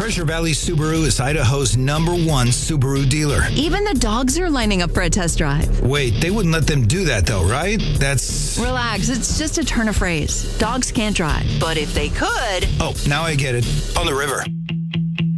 Treasure Valley Subaru is Idaho's #1 Subaru dealer. Even the dogs are lining up for a test drive. Wait, they wouldn't let them do that though, right? That's... Relax, it's just a turn of phrase. Dogs can't drive, but if they could... Oh, now I get it. On the river.